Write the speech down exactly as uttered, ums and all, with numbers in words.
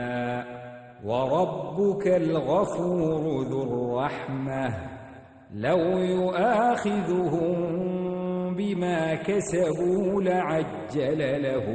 وربك الغفور ذو الرحمة لو يؤاخذهم بما كسبوا لعجل لهم